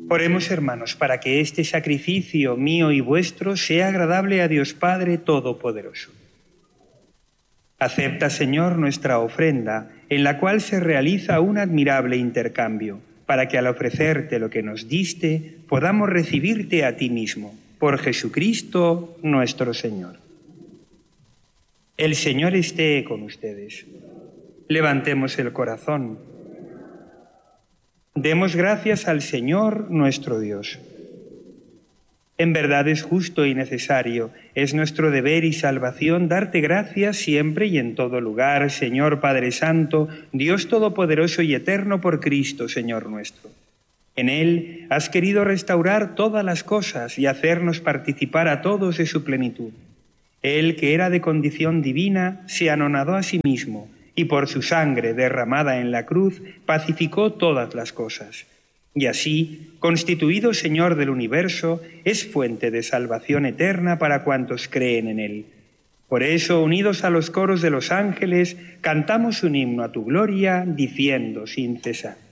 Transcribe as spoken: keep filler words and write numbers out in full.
Oremos, hermanos, para que este sacrificio mío y vuestro sea agradable a Dios Padre Todopoderoso. Acepta, Señor, nuestra ofrenda, en la cual se realiza un admirable intercambio, para que al ofrecerte lo que nos diste, podamos recibirte a ti mismo, por Jesucristo nuestro Señor. El Señor esté con ustedes. Levantemos el corazón. Demos gracias al Señor nuestro Dios. En verdad es justo y necesario, es nuestro deber y salvación darte gracias siempre y en todo lugar, Señor Padre Santo, Dios Todopoderoso y Eterno por Cristo, Señor nuestro. En Él has querido restaurar todas las cosas y hacernos participar a todos de su plenitud. Él, que era de condición divina, se anonadó a sí mismo, y por su sangre derramada en la cruz pacificó todas las cosas. Y así, constituido Señor del universo, es fuente de salvación eterna para cuantos creen en Él. Por eso, unidos a los coros de los ángeles, cantamos un himno a tu gloria, diciendo sin cesar.